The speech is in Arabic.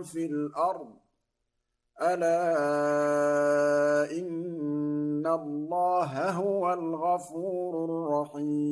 في الأرض ألا إن الله هو الغفور الرحيم